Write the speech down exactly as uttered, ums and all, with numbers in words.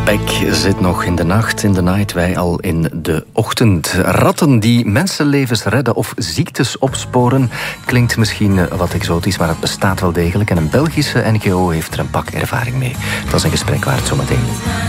Beck zit nog in de nacht, in de night, wij al in de ochtend. Ratten die mensenlevens redden of ziektes opsporen. Klinkt misschien wat exotisch, maar het bestaat wel degelijk. En een Belgische N G O heeft er een pak ervaring mee. Dat is een gesprek waard zometeen.